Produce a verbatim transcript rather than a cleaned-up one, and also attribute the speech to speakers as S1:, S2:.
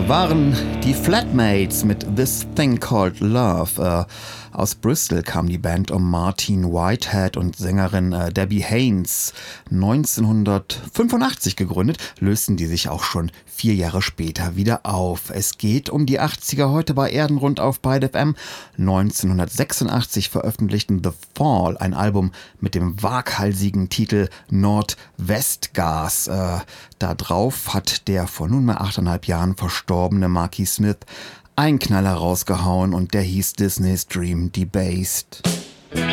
S1: waren die Flatmates mit This Thing Called Love. Äh, aus Bristol kam die Band um Martin Whitehead und Sängerin äh, Debbie Haynes. neunzehnhundertfünfundachtzig gegründet, lösten die sich auch schon vier Jahre später wieder auf. Es geht um die achtziger heute bei Erdenrund auf Byte F M. neunzehnhundertsechsundachtzig veröffentlichten The Fall ein Album mit dem waghalsigen Titel Nordwestgas. Äh, da drauf hat der vor nunmehr achteinhalb Jahren verstorbene Marky Smith einen Knaller rausgehauen und der hieß Disney's Dream Debased.